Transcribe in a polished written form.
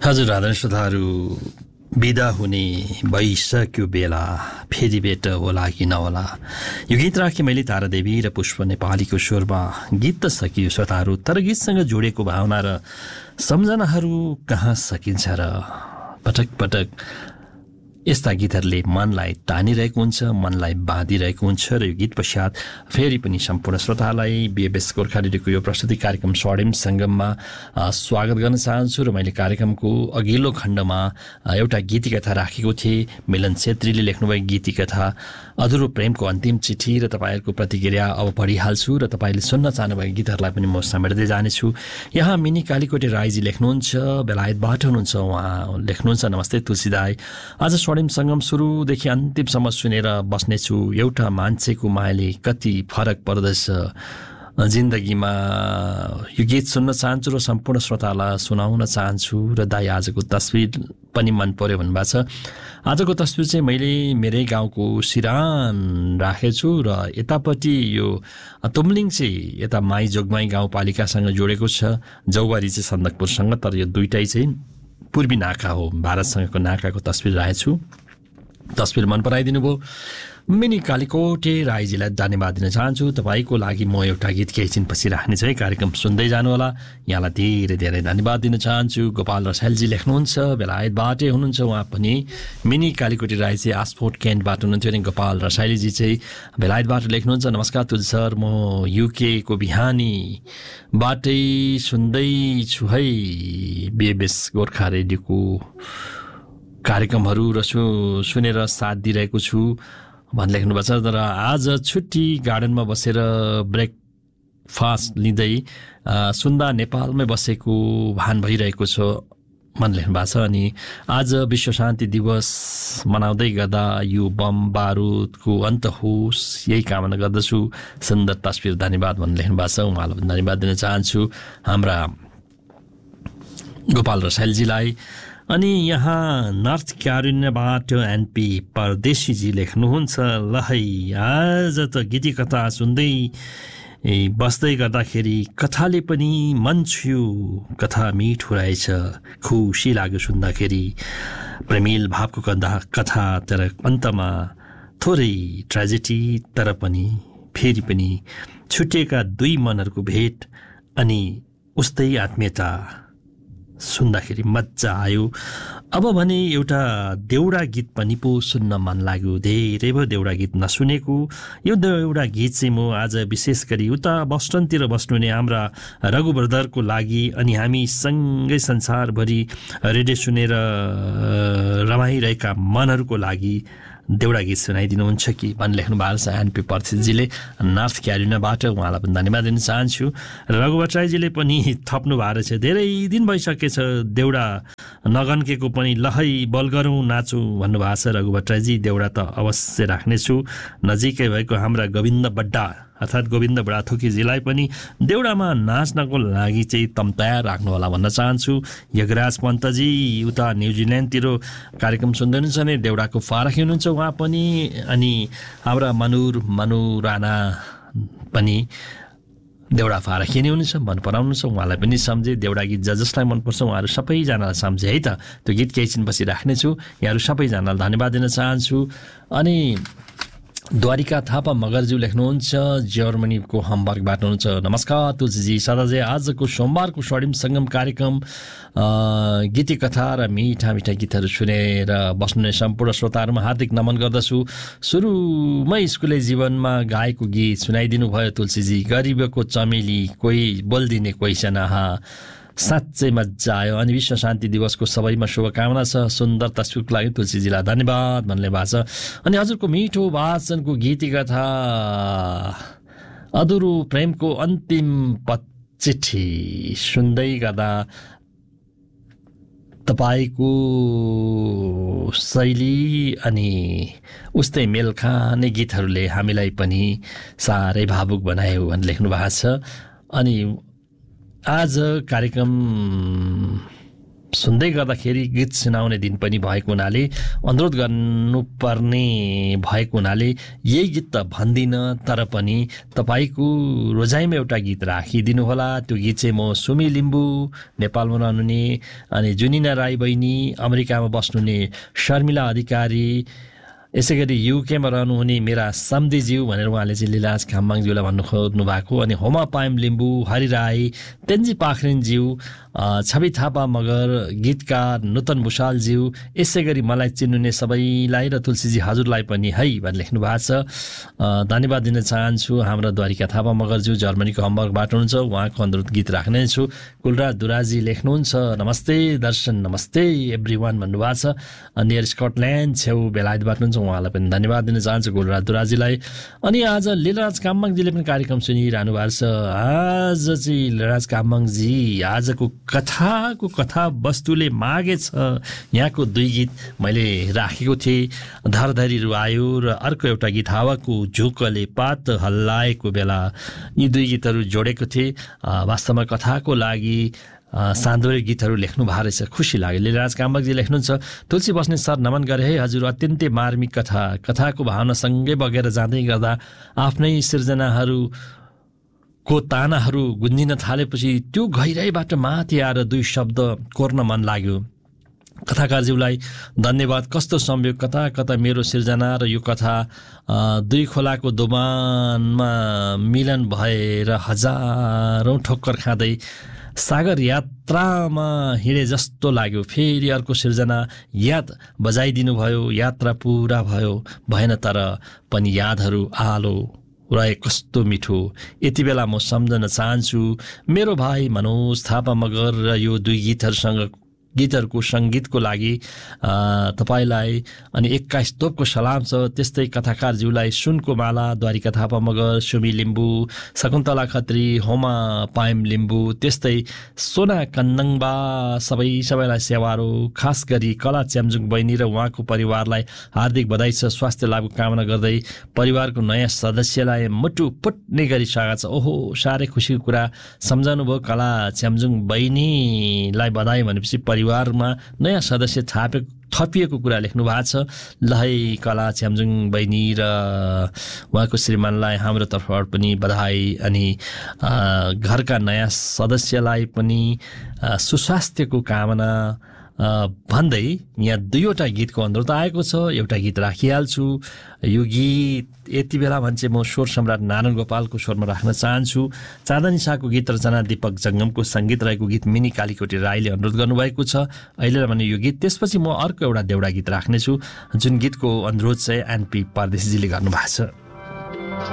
हजुर आदरणीय श्रोताहरू, बिदा हुने भइसक्यो बेला, फेरि भेट होला कि नहोला। यो गीत राखेँ मैले तारादेवी र पुष्प नेपालीको स्वरमा। गीत त सकियो श्रोताहरू, तर गीतसँग जोडेको भावना र सम्झनाहरू कहाँ सकिन्छ र। पटक पटक यस्ता गीतहरूले मनलाई तानिरहेको हुन्छ, मनलाई बाँधिरहेको हुन्छ र यो गीत पश्चात फेरि पनि सम्पूर्ण श्रोतालाई बिएबएस गोर्खा रेडियोको यो प्रस्तुति कार्यक्रम स्वर्णिम सङ्गममा स्वागत गर्न चाहन्छु। र मैले कार्यक्रमको अघिल्लो खण्डमा एउटा गीतिकथा राखेको थिएँ। मिलन छेत्रीले लेख्नुभएको गीतिकथा अधुरो प्रेमको अन्तिम चिठी र तपाईँहरूको प्रतिक्रिया अब पढिहाल्छु र तपाईँले सुन्न चाहनुभएको गीतहरूलाई पनि म समेट्दै जानेछु। यहाँ मिनी कालीकोटे राईजी लेख्नुहुन्छ, बेलायतबाट हुनुहुन्छ। उहाँ लेख्नुहुन्छ, नमस्ते तुलसी दाई, आज स्वर्णिम सङ्गम सुरुदेखि अन्तिमसम्म सुनेर बस्नेछु। एउटा मान्छेको मायाले कति फरक पर्दछ जिन्दगीमा। यो गीत सुन्न चाहन्छु र सम्पूर्ण श्रोतालाई सुनाउन चाहन्छु। र दाई आजको तस्विर पनि मन पर्यो भन्नुभएको छ। आजको तस्विर चाहिँ मैले मेरै गाउँको सिरान राखेछु र यतापट्टि यो तुमलिङ चाहिँ यता माई जोगमाई गाउँपालिकासँग जोडेको छ, जौवारी चाहिँ सन्दकपुरसँग। तर यो दुइटै चाहिँ पूर्वी नाका हो, भारतसँगको नाकाको तस्विर राखेछु। तस्विर मन पराइदिनु भयो। मिनी कालीकोटे राईजीलाई धन्यवाद दिन चाहन्छु। तपाईँको लागि म एउटा गीत केही छिनपछि राख्नेछु है, कार्यक्रम सुन्दै जानुहोला। यहाँलाई धेरै धेरै धन्यवाद दिन चाहन्छु। गोपाल रसाइलजी लेख्नुहुन्छ, बेलायतबाटै हुनुहुन्छ उहाँ पनि। मिनी कालीकोटे राई चाहिँ आसपोर्ट क्यान्टबाट हुनुहुन्थ्यो अनि गोपाल रसाइलीजी चाहिँ बेलायतबाट लेख्नुहुन्छ, नमस्कार तुल सर, म युके को बिहानीबाटै सुन्दैछु है बिएबएस गोर्खा रेडियोको कार्यक्रमहरू र सुनेर साथ दिइरहेको छु भन्ने लेख्नुभएको छ। तर आज छुट्टी गार्डनमा बसेर ब्रेकफास्ट लिँदै सुन्दा नेपालमै बसेको भान भइरहेको छ मन लेख्नु भएको छ। अनि आज विश्व शान्ति दिवस मनाउँदै गर्दा यो बम बारुदको अन्त होस् यही कामना गर्दछु। सुन्दर तस्विर, धन्यवाद भन्ने लेख्नु भएको छ। उहाँलाई धन्यवाद दिन चाहन्छु हाम्रा गोपाल रसाइलजीलाई। अनि यहाँ नर्थ क्यारोलिनाबाट एनपी परदेशीजी लेख्नुहुन्छ, ल है आज त गीती कथा सुन्दै बस्दै गर्दाखेरि कथाले पनि मन छुयो, कथा मिठो रहेछ, खुसी लाग्यो सुन्दाखेरि। प्रेमिल भावको कथा, तर अन्तमा थोरै ट्रेजेडी, तर पनि फेरि पनि छुटिएका दुई मनहरूको भेट अनि उस्तै आत्मीयता सुन्दाखेरि मजा आयो। अब भने एउटा देउडा गीत पनि पो सुन्न मन लाग्यो, धेरै भयो देउडा गीत नसुनेको। यो देउडा गीत चाहिँ म आज विशेष गरी उता बस्टनतिर बस्नुहुने हाम्रा रघु ब्रदरको लागि अनि हामी सँगै संसारभरि रेडियो सुनेर रमाइरहेका मनहरूको लागि देउडा गीत सुनाइदिनुहुन्छ कि भन्ने लेख्नु भएको छ एनपी पर्थिजीले नर्थ क्यारोलिनाबाट। उहाँलाई पनि धन्यवाद दिन चाहन्छु। रघु भट्टराईजीले पनि थप्नु भएको छ, धेरै दिन भइसकेछ देउडा नगन्केको पनि, लहै बल गरौँ नाचौँ भन्नुभएको छ रघु भट्टराईजी। देउडा त अवश्य राख्नेछु। नजिकै भएको हाम्रा गोविन्द बड्डा अर्थात् गोविन्द बुढाथोकीजीलाई पनि देउडामा नाच्नको लागि चाहिँ तम तयार राख्नुहोला भन्न चाहन्छु। यगराज पन्तजी उता न्युजिल्यान्डतिर कार्यक्रम सुन्दै हुनुहुन्छ भने देउडाको फारखी हुनुहुन्छ उहाँ पनि। अनि हाम्रा मनु राणा पनि देउडा फारखी नै हुनुहुन्छ, मन पराउनुहुन्छ। उहाँलाई पनि सम्झे। देउडा गीत जसलाई मनपर्छ उहाँहरू सबैजनालाई सम्झे है त। त्यो गीत केही छिनपछि राख्नेछु। यहाँहरू सबैजनालाई धन्यवाद दिन चाहन्छु। अनि द्वारिका थापा मगरज्यू लेख्नुहुन्छ, जर्मनीको हम्बर्गबाट हुनुहुन्छ, नमस्कार तुलसीजी, सदाझै आजको सोमबारको स्वर्णिम सङ्गम कार्यक्रम गीती कथा र मिठा मिठा गीतहरू सुनेर बस्नुहुने सम्पूर्ण श्रोताहरूमा हार्दिक नमन गर्दछु। सुरुमै स्कुले जीवनमा गाएको गीत सुनाइदिनु भयो तुलसीजी, गरिबको चमेली कोही बोलिदिने कोहीजना, साँच्चै मजा आयो। अनि विश्व शान्ति दिवसको सबैमा शुभकामना छ। सुन्दर तस्विरको लागि तुलसीजीलाई धन्यवाद भन्ने भएको छ। अनि हजुरको मिठो वाचनको गीती कथा अधुरो प्रेमको अन्तिम चिठी सुन्दै गर्दा तपाईँको शैली अनि उस्तै मेल खाने गीतहरूले हामीलाई पनि साह्रै भावुक बनायो भन्ने लेख्नु भएको छ। अनि आज कार्यक्रम सुन्दै गर्दाखेरि गीत सुनाउने दिन पनि भएको हुनाले अनुरोध गर्नुपर्ने भएको हुनाले यही गीत त भन्दिनँ, तर पनि तपाईँको रोजाइमा एउटा गीत राखिदिनु होला। त्यो गीत चाहिँ म सुमी लिम्बू नेपालमा रहनुहुने अनि जुनिना राई बहिनी, अमेरिकामा बस्नुहुने शर्मिला अधिकारी, यसै गरी युकेमा रहनुहुने मेरा सम्धीज्यू भनेर उहाँले चाहिँ लीलाराज खाम्बाङज्यूलाई भन्नु खोज्नु भएको, अनि होमा पायम लिम्बू, हरि राई, तेन्जी पाखरिनज्यू, छवि थापा मगर, गीतकार नुतन भुषालज्यू, यसै गरी मलाई चिन्नुहुने सबैलाई र तुलसीजी हजुरलाई पनि है भनेर लेख्नु भएको छ। धन्यवाद दिन चाहन्छु। हाम्रो द्वारिका थापा मगरज्यू जर्मनीको हम्बर्गबाट हुनुहुन्छ, उहाँको अनुरोध गीत राख्ने छु। कुलराज दुराजी लेख्नुहुन्छ, नमस्ते दर्शन, नमस्ते एभ्री वान भन्नुभएको छ। नियर स्कटल्यान्ड छेउ बेलायतबाट हुनुहुन्छ, उहाँलाई पनि धन्यवाद दिन चाहन्छु कुलराज दुराजीलाई। अनि आज लीलाराज काम्बाङजीले पनि कार्यक्रम सुनिरहनु भएको छ। आज चाहिँ लीलाराज काम्बाङजी आजको कथाको कथा वस्तुले मागेछ, यहाँको 2 गीत मैले राखेको थिएँ, धरधरीहरू आयो र अर्को एउटा गीत हावाको झोकले पात हल्लाएको बेला, यी 2 गीतहरू जोडेको थिएँ। वास्तवमा कथाको लागि सान्दर्भिक गीतहरू लेख्नु भएको रहेछ, खुसी लाग्यो। लीलाराज काम्बाङजी लेख्नुहुन्छ, तुलसी बस्नेत सर नमन गरे है हजुर, अत्यन्तै मार्मिक कथाको भावनासँगै बगेर जाँदै गर्दा आफ्नै सिर्जनाहरू को तानाहरू गुन्जिन थालेपछि त्यो गहिराईबाट माथि आएर 2 शब्द कोर्न मन लाग्यो। कथाकारज्यूलाई धन्यवाद। कस्तो संयोग, कता कता मेरो सिर्जना र यो कथा 2 खोलाको दोबानमा मिलन भएर हजारौं ठोक्कर खाँदै सागर यात्रामा हिँडे जस्तो लाग्यो। फेरि अर्को सिर्जना याद बजाइदिनु भयो, यात्रा पुरा भयो भएन तर पनि यादहरू आलो रहे कस्तो मिठो। यति बेला म सम्झन चाहन्छु मेरो भाइ मनोज थापा मगर र यो 2 गीतहरूको सङ्गीतको लागि तपाईँलाई अनि 21 तोपको सलाम छ। त्यस्तै कथाकारज्यूलाई सुनको माला, द्वारिका थापा मगर, सुमी लिम्बू, शकुन्तला खत्री, होमा पायम लिम्बू, त्यस्तै सोना कन्दङबा, सबैलाई सेवारो, खास गरी कला च्याम्जुङ बहिनी र उहाँको परिवारलाई हार्दिक बधाई छ। स्वास्थ्य लाभको कामना गर्दै परिवारको नयाँ सदस्यलाई मुटु फुट्ने गरी स्वागत छ। ओहो, साह्रै खुसीको कुरा सम्झाउनु भयो। कला च्याम्जुङ बहिनीलाई बधाई भनेपछि परिवारमा नयाँ सदस्य थपिएको कुरा लेख्नु भएको छ। ल है कला च्याम्जुङ बहिनी र उहाँको श्रीमानलाई हाम्रो तर्फबाट पनि बधाई, अनि घरका नयाँ सदस्यलाई पनि सुस्वास्थ्यको कामना भन्दै यहाँ 2वटा गीतको अनुरोध आएको छ। एउटा गीत राखिहाल्छु। यो गीत यति बेला भन्छ म स्वर सम्राट नारायण गोपालको स्वरमा राख्न चाहन्छु। चाँदनी शाहको गीत रचना दीपक जङ्गमको सङ्गीत रहेको गीत मिनी कालीकोटी राईले अनुरोध गर्नुभएको छ अहिले भने यो गीत। त्यसपछि म अर्को एउटा देउडा गीत राख्नेछु जुन गीतको अनुरोध चाहिँ एनपी परदेशीजीले गर्नुभएको छ।